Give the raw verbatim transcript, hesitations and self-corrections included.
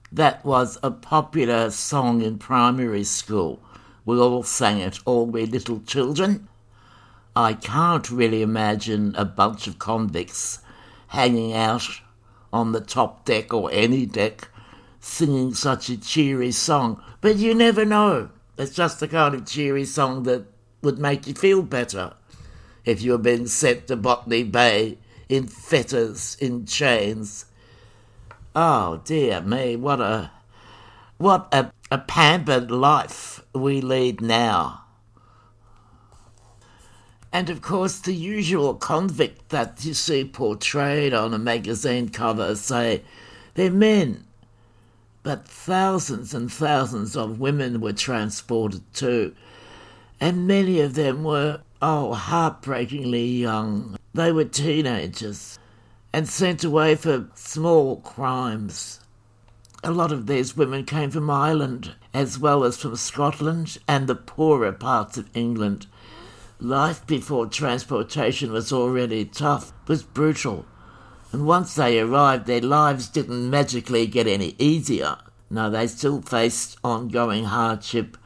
That was a popular song in primary school. We all sang it, all we little children. I can't really imagine a bunch of convicts hanging out on the top deck or any deck singing such a cheery song. But you never know. It's just the kind of cheery song that would make you feel better if you were being sent to Botany Bay in fetters, in chains. Oh, dear me, what a what a, a pampered life we lead now. And of course the usual convict that you see portrayed on a magazine cover, say, they're men. But thousands and thousands of women were transported too, and many of them were, oh, heartbreakingly young. They were teenagers and sent away for small crimes. A lot of these women came from Ireland as well as from Scotland and the poorer parts of England. Life before transportation was already tough, was brutal. And once they arrived, their lives didn't magically get any easier. No, they still faced ongoing hardship